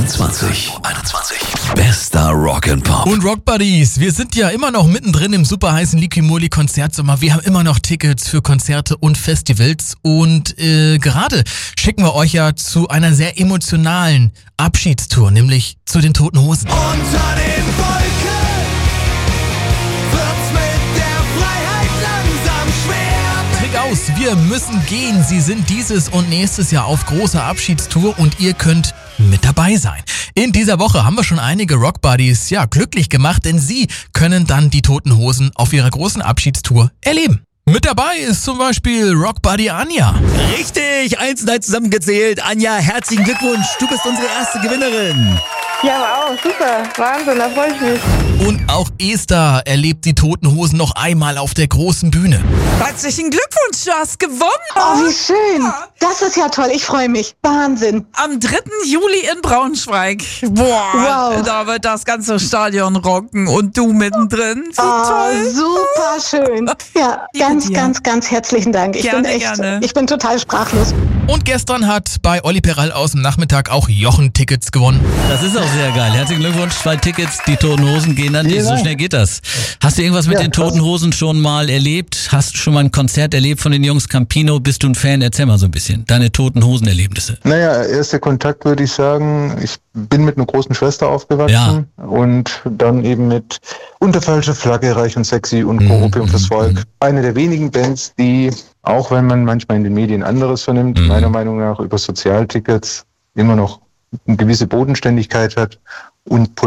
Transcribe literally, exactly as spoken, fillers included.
einundzwanzig. Bester Rock and Pop. Und Rock Buddies, wir sind ja immer noch mittendrin im super heißen Liqui-Moly Konzertsommer. Wir haben immer noch Tickets für Konzerte und Festivals und äh, gerade schicken wir euch ja zu einer sehr emotionalen Abschiedstour, nämlich zu den Toten Hosen. Unter den Wolken wird's mit der Freiheit langsam schwer. Trick aus, wir müssen gehen. Sie sind dieses und nächstes Jahr auf großer Abschiedstour und ihr könnt mit dabei sein. In dieser Woche haben wir schon einige Rock Buddies ja glücklich gemacht, denn sie können dann die Toten Hosen auf ihrer großen Abschiedstour erleben. Mit dabei ist zum Beispiel Rock Buddy Anja. Richtig, eins und eins zusammengezählt. Anja, herzlichen Glückwunsch. Du bist unsere erste Gewinnerin. Ja, wow, super. Wahnsinn, da freue ich mich. Und auch Esther erlebt die Toten Hosen noch einmal auf der großen Bühne. Herzlichen Glückwunsch, du hast gewonnen. Oh, wie schön. Das ist ja toll. Ich freue mich. Wahnsinn. Am dritten Juli in Braunschweig. Boah, Wow. da wird das ganze Stadion rocken und du mittendrin. Wie Oh, toll. super schön. Ja, ganz, dir. ganz, ganz herzlichen Dank. Ich Gerne, bin echt, gerne. ich bin total sprachlos. Und gestern hat bei Olli Peral aus dem Nachmittag auch Jochen Tickets gewonnen. Das ist auch sehr geil. Herzlichen Glückwunsch. Zwei Tickets, die Toten Hosen gehen an dich. So schnell geht das. Hast du irgendwas mit Ja, den krass. Toten Hosen schon mal erlebt? Hast du schon mal ein Konzert erlebt von den Jungs Campino? Bist du ein Fan? Erzähl mal so ein bisschen. Deine Toten Hosen-Erlebnisse. Naja, erster Kontakt würde ich sagen, ich bin mit einer großen Schwester aufgewachsen und dann eben mit Unter falscher Flagge, Reich und Sexy und Mhm, Opium fürs mhm, Volk. Eine der wenigen Bands, die, auch wenn man manchmal in den Medien anderes vernimmt, Mhm. meiner Meinung nach über Sozialtickets immer noch eine gewisse Bodenständigkeit hat und